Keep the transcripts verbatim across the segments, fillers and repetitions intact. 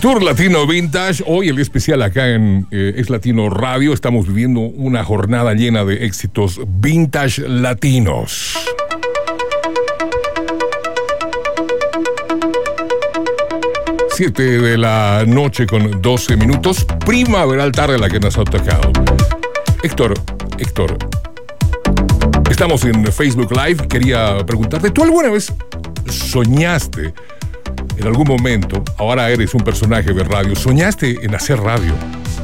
Tour Latino Vintage, hoy el especial acá en eh, Es Latino Radio. Estamos viviendo una jornada llena de éxitos vintage latinos. Siete de la noche con doce minutos, primaveral tarde la que nos ha tocado. Héctor, Héctor, estamos en Facebook Live. Quería preguntarte, ¿tú alguna vez soñaste en algún momento, ahora eres un personaje de radio, soñaste en hacer radio?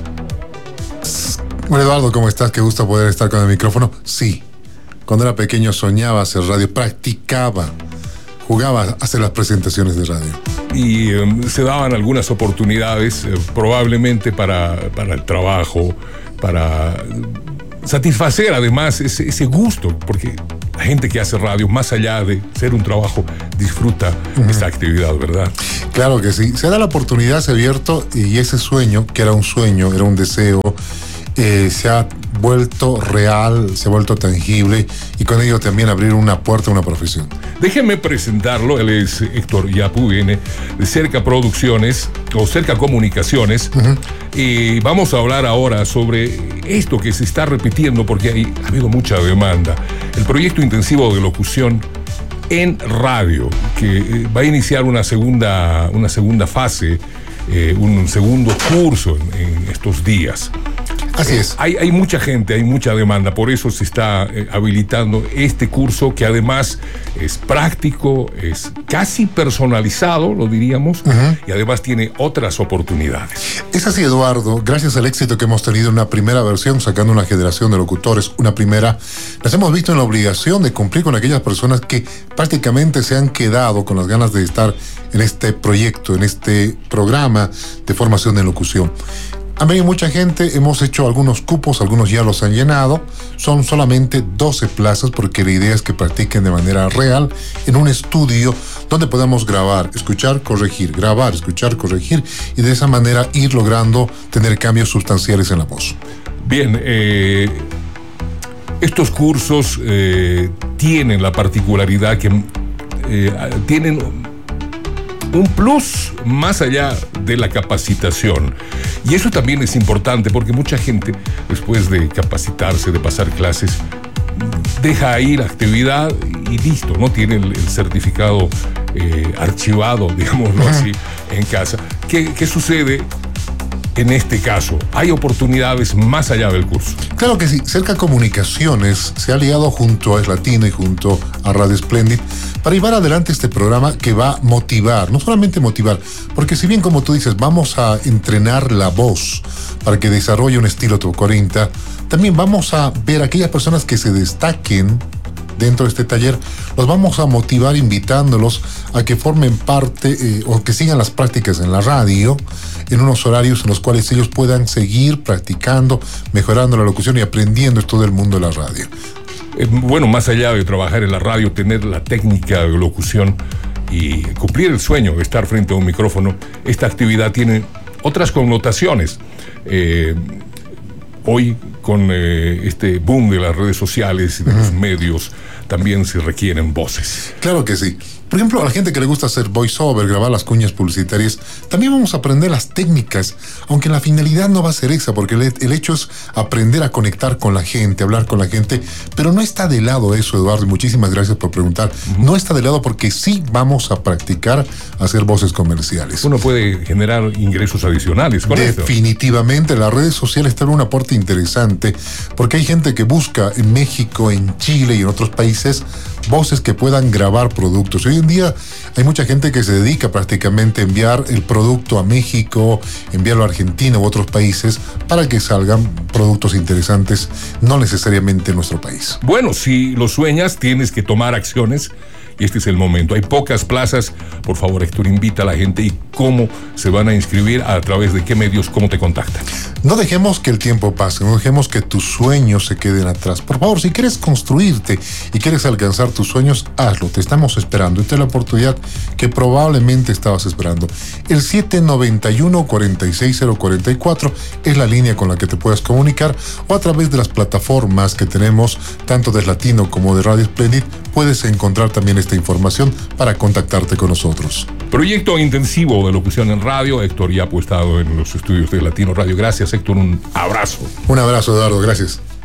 Bueno, Eduardo, ¿cómo estás? Qué gusto poder estar con el micrófono. Sí, cuando era pequeño soñaba hacer radio, practicaba, jugaba a hacer las presentaciones de radio. Y um, se daban algunas oportunidades, eh, probablemente para, para el trabajo, para satisfacer además ese, ese gusto, porque la gente que hace radio, más allá de ser un trabajo, disfruta uh-huh. esta actividad, ¿verdad? Claro que sí. Se da la oportunidad, se ha abierto, y ese sueño, que era un sueño, era un deseo, eh, se ha vuelto real, se ha vuelto tangible, y con ello también abrir una puerta a una profesión. Déjenme presentarlo. Él es Héctor Yapu, viene de Cerca Producciones o Cerca Comunicaciones. Uh-huh. Y vamos a hablar ahora sobre esto que se está repitiendo porque hay, ha habido mucha demanda. El proyecto intensivo de locución en radio, que eh, va a iniciar una segunda, una segunda fase, eh, un segundo curso en, en estos días. Así es. Hay, hay mucha gente, hay mucha demanda, por eso se está eh, habilitando este curso, que además es práctico, es casi personalizado, lo diríamos, uh-huh. y además tiene otras oportunidades. Es así, Eduardo. Gracias al éxito que hemos tenido en una primera versión, sacando una generación de locutores, una primera, nos hemos visto en la obligación de cumplir con aquellas personas que prácticamente se han quedado con las ganas de estar en este proyecto, en este programa de formación de locución. A mí mucha gente, hemos hecho algunos cupos, algunos ya los han llenado. Son solamente doce plazas porque la idea es que practiquen de manera real en un estudio donde podamos grabar, escuchar, corregir, grabar, escuchar, corregir, y de esa manera ir logrando tener cambios sustanciales en la voz. Bien, eh, estos cursos eh, tienen la particularidad que eh, tienen un plus más allá de la capacitación. Y eso también es importante porque mucha gente, después de capacitarse, de pasar clases, deja ahí la actividad y listo, no tiene el, el certificado eh, archivado, digámoslo uh-huh. así, en casa. ¿Qué, qué sucede? En este caso, ¿hay oportunidades más allá del curso? Claro que sí. Cerca Comunicaciones se ha aliado junto a Es Latino y junto a Radio Splendid para llevar adelante este programa que va a motivar, no solamente motivar, porque si bien, como tú dices, vamos a entrenar la voz para que desarrolle un estilo top cuarenta, también vamos a ver a aquellas personas que se destaquen dentro de este taller, los vamos a motivar invitándolos a que formen parte eh, o que sigan las prácticas en la radio en unos horarios en los cuales ellos puedan seguir practicando, mejorando la locución y aprendiendo esto del mundo de la radio. Eh, bueno, más allá de trabajar en la radio, tener la técnica de locución y cumplir el sueño de estar frente a un micrófono, esta actividad tiene otras connotaciones. Eh, hoy, con eh, este boom de las redes sociales y de uh-huh. los medios, también se requieren voces. Claro que sí. Por ejemplo, a la gente que le gusta hacer voiceover, grabar las cuñas publicitarias, también vamos a aprender las técnicas, aunque la finalidad no va a ser esa, porque el, el hecho es aprender a conectar con la gente, hablar con la gente, pero no está de lado eso, Eduardo, y muchísimas gracias por preguntar. Uh-huh. No está de lado porque sí vamos a practicar hacer voces comerciales. Uno puede generar ingresos adicionales con esto. Definitivamente, las redes sociales están en un aporte interesante, porque hay gente que busca en México, en Chile y en otros países voces que puedan grabar productos. Hoy en día hay mucha gente que se dedica prácticamente a enviar el producto a México, enviarlo a Argentina u otros países para que salgan productos interesantes, no necesariamente en nuestro país. Bueno, si lo sueñas, tienes que tomar acciones. Y este es el momento. Hay pocas plazas. Por favor, Héctor, invita a la gente. ¿Y cómo se van a inscribir? ¿A través de qué medios? ¿Cómo te contactan? No dejemos que el tiempo pase. No dejemos que tus sueños se queden atrás. Por favor, si quieres construirte y quieres alcanzar tus sueños, hazlo. Te estamos esperando. Esta es la oportunidad que probablemente estabas esperando. El siete noventa y uno, cuarenta y seis cero cuarenta y cuatro es la línea con la que te puedes comunicar, o a través de las plataformas que tenemos, tanto de Latino como de Radio Splendid, puedes encontrar también esta información para contactarte con nosotros. Proyecto intensivo de locución en radio. Héctor ya ha estado en los estudios de Latino Radio. Gracias, Héctor. Un abrazo. Un abrazo, Eduardo. Gracias.